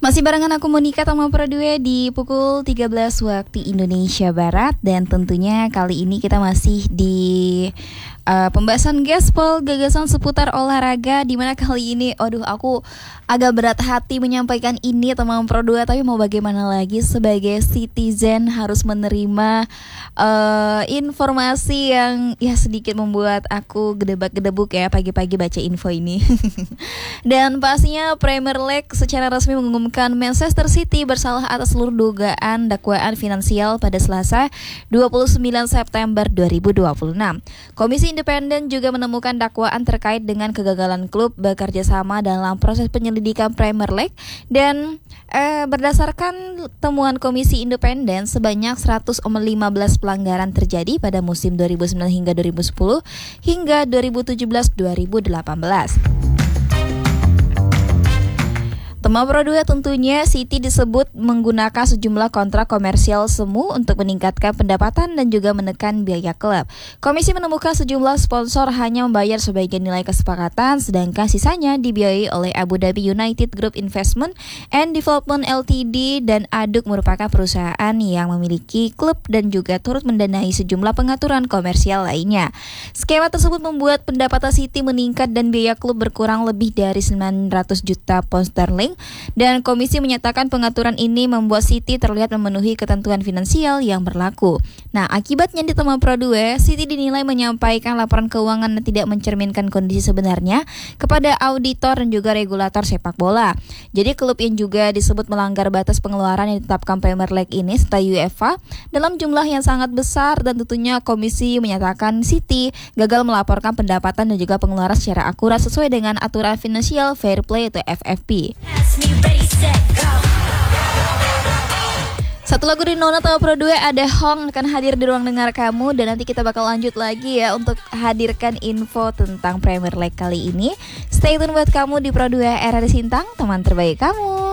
Masih barengan aku Monica Tama Pradue di pukul 13 waktu Indonesia Barat. Dan tentunya kali ini kita masih di pembahasan gaspol gagasan seputar olahraga, dimana kali ini aku agak berat hati menyampaikan ini teman Pradue, tapi mau bagaimana lagi, sebagai citizen harus menerima informasi yang ya sedikit membuat aku gedebak-gedebuk ya pagi-pagi baca info ini. Dan pastinya Premier League secara resmi mengumumkan Manchester City bersalah atas seluruh dugaan dakwaan finansial pada Selasa 29 September 2026. Komisi Independen juga menemukan dakwaan terkait dengan kegagalan klub bekerja sama dalam proses penyelidikan Premier League. Dan berdasarkan temuan Komisi Independen, sebanyak 115 pelanggaran terjadi pada musim 2009 hingga 2010 hingga 2017-2018. Tema Pradue, tentunya City disebut menggunakan sejumlah kontrak komersial semu untuk meningkatkan pendapatan dan juga menekan biaya klub. Komisi menemukan sejumlah sponsor hanya membayar sebagian nilai kesepakatan, sedangkan sisanya dibiayai oleh Abu Dhabi United Group Investment and Development Ltd dan ADUK merupakan perusahaan yang memiliki klub dan juga turut mendanai sejumlah pengaturan komersial lainnya. Skema tersebut membuat pendapatan City meningkat dan biaya klub berkurang lebih dari 900 juta pound sterling. Dan komisi menyatakan pengaturan ini membuat City terlihat memenuhi ketentuan finansial yang berlaku. Nah, akibatnya di Tema Pradue, City dinilai menyampaikan laporan keuangan yang tidak mencerminkan kondisi sebenarnya kepada auditor dan juga regulator sepak bola. Jadi klub yang juga disebut melanggar batas pengeluaran yang ditetapkan Premier League ini serta UEFA dalam jumlah yang sangat besar, dan tentunya komisi menyatakan City gagal melaporkan pendapatan dan juga pengeluaran secara akurat sesuai dengan aturan Financial Fair Play atau FFP. Satu lagu dari Nona Tema Pradue, ada Hong, akan hadir di ruang dengar kamu. Dan nanti kita bakal lanjut lagi ya untuk hadirkan info tentang Premier League kali ini. Stay tune buat kamu di Pradue Era di Sintang, teman terbaik kamu.